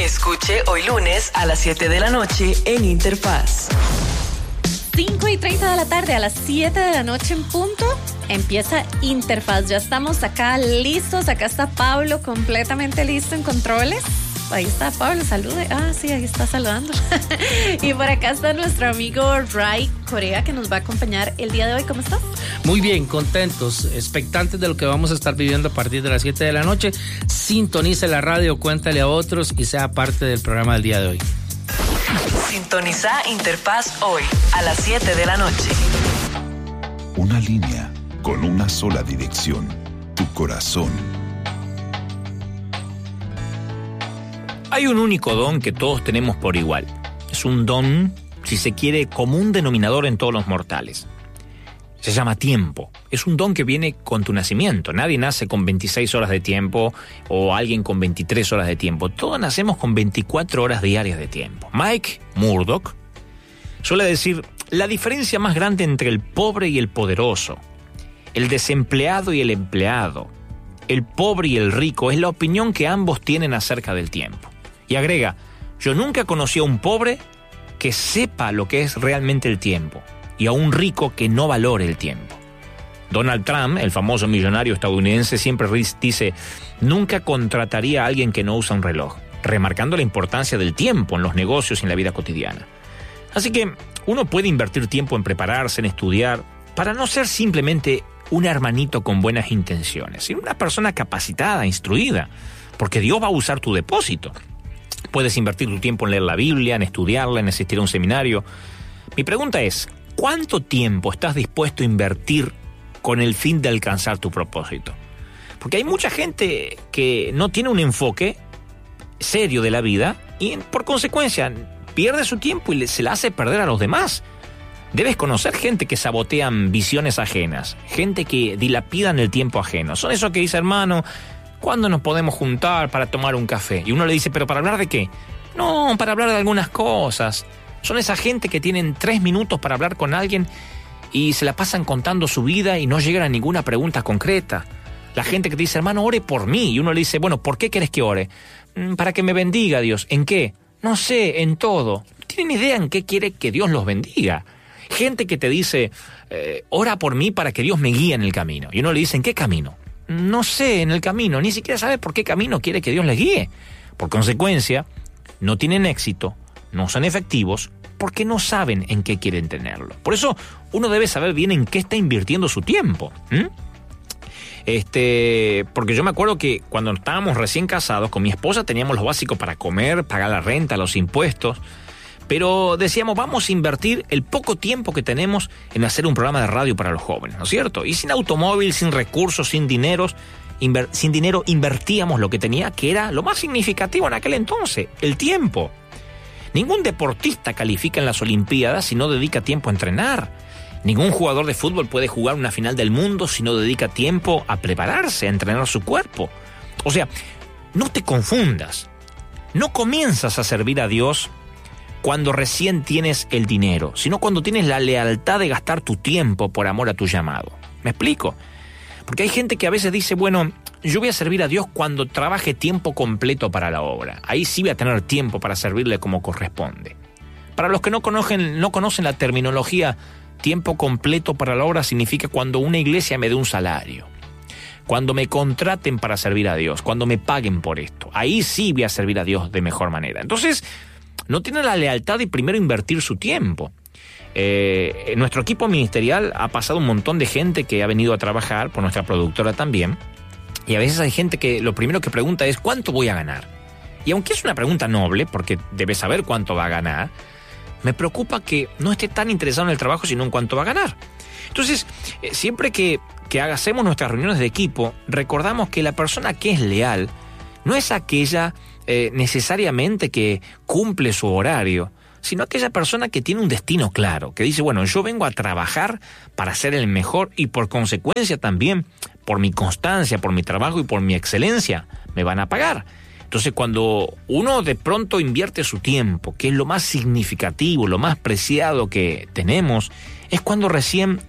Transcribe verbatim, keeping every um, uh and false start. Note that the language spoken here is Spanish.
Escuche hoy lunes a las siete de la noche en Interfaz. cinco y treinta de la tarde, a las siete de la noche en punto, empieza Interfaz. Ya estamos acá listos. Acá está Pablo completamente listo en controles. Ahí está Pablo, salude. Ah, sí, ahí está saludando. Y por acá está nuestro amigo Ray Corea, que nos va a acompañar el día de hoy. ¿Cómo estás? Muy bien, contentos, expectantes de lo que vamos a estar viviendo a partir de las siete de la noche. Sintonice la radio, cuéntale a otros y sea parte del programa del día de hoy. Sintoniza Interfaz hoy a las siete de la noche. Una línea con una sola dirección, tu corazón. Hay un único don que todos tenemos por igual. Es un don, si se quiere, común denominador en todos los mortales. Se llama tiempo. Es un don que viene con tu nacimiento. Nadie nace con veintiséis horas de tiempo o alguien con veintitrés horas de tiempo. Todos nacemos con veinticuatro horas diarias de tiempo. Mike Murdock suele decir, la diferencia más grande entre el pobre y el poderoso, el desempleado y el empleado, el pobre y el rico, es la opinión que ambos tienen acerca del tiempo. Y agrega, yo nunca conocí a un pobre que sepa lo que es realmente el tiempo y a un rico que no valore el tiempo. Donald Trump, el famoso millonario estadounidense, siempre dice, nunca contrataría a alguien que no usa un reloj, remarcando la importancia del tiempo en los negocios y en la vida cotidiana. Así que uno puede invertir tiempo en prepararse, en estudiar, para no ser simplemente un hermanito con buenas intenciones, sino una persona capacitada, instruida, porque Dios va a usar tu depósito. Puedes invertir tu tiempo en leer la Biblia, en estudiarla, en asistir a un seminario. Mi pregunta es, ¿cuánto tiempo estás dispuesto a invertir con el fin de alcanzar tu propósito? Porque hay mucha gente que no tiene un enfoque serio de la vida y por consecuencia pierde su tiempo y se la hace perder a los demás. Debes conocer gente que sabotean visiones ajenas, gente que dilapidan el tiempo ajeno. Son esos que dicen, hermano, ¿cuándo nos podemos juntar para tomar un café? Y uno le dice, ¿pero para hablar de qué? No, para hablar de algunas cosas. Son esa gente que tienen tres minutos para hablar con alguien y se la pasan contando su vida y no llegan a ninguna pregunta concreta. La gente que te dice, hermano, ore por mí. Y uno le dice, bueno, ¿por qué querés que ore? Para que me bendiga Dios. ¿En qué? No sé, en todo. No tienen idea en qué quiere que Dios los bendiga. Gente que te dice, eh, ora por mí para que Dios me guíe en el camino. Y uno le dice, ¿en qué camino? No sé, en el camino. Ni siquiera sabe por qué camino quiere que Dios les guíe. Por consecuencia, no tienen éxito, no son efectivos, porque no saben en qué quieren tenerlo. Por eso, uno debe saber bien en qué está invirtiendo su tiempo. ¿Mm? Este, porque yo me acuerdo que cuando estábamos recién casados, con mi esposa teníamos lo básico para comer, pagar la renta, los impuestos. Pero decíamos, vamos a invertir el poco tiempo que tenemos en hacer un programa de radio para los jóvenes, ¿no es cierto? Y sin automóvil, sin recursos, sin dineros, inver- sin dinero invertíamos lo que tenía, que era lo más significativo en aquel entonces, el tiempo. Ningún deportista califica en las Olimpiadas si no dedica tiempo a entrenar. Ningún jugador de fútbol puede jugar una final del mundo si no dedica tiempo a prepararse, a entrenar su cuerpo. O sea, no te confundas. No comienzas a servir a Dios cuando recién tienes el dinero, sino cuando tienes la lealtad de gastar tu tiempo por amor a tu llamado. ¿Me explico? Porque hay gente que a veces dice, bueno, yo voy a servir a Dios cuando trabaje tiempo completo para la obra. Ahí sí voy a tener tiempo para servirle como corresponde. Para los que no conocen, no conocen la terminología, tiempo completo para la obra significa cuando una iglesia me dé un salario, cuando me contraten para servir a Dios, cuando me paguen por esto. Ahí sí voy a servir a Dios de mejor manera. Entonces, no tiene la lealtad de primero invertir su tiempo. Eh, nuestro equipo ministerial ha pasado un montón de gente que ha venido a trabajar, por nuestra productora también, y a veces hay gente que lo primero que pregunta es ¿cuánto voy a ganar? Y aunque es una pregunta noble, porque debe saber cuánto va a ganar, me preocupa que no esté tan interesado en el trabajo sino en cuánto va a ganar. Entonces, eh, siempre que, que hacemos nuestras reuniones de equipo, recordamos que la persona que es leal no es aquella Eh, necesariamente que cumple su horario, sino aquella persona que tiene un destino claro, que dice, bueno, yo vengo a trabajar para ser el mejor y por consecuencia también, por mi constancia, por mi trabajo y por mi excelencia, me van a pagar. Entonces, cuando uno de pronto invierte su tiempo, que es lo más significativo, lo más preciado que tenemos, es cuando recién